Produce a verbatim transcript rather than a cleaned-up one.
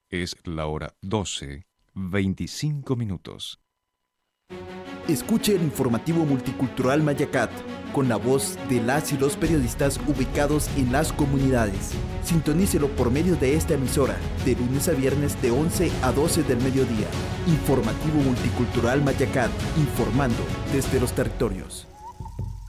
Es la hora doce, veinticinco minutos. Escuche el informativo multicultural Mayacat, con la voz de las y los periodistas ubicados en las comunidades. Sintonícelo por medio de esta emisora, de lunes a viernes de once a doce del mediodía. Informativo multicultural Mayacat, informando desde los territorios.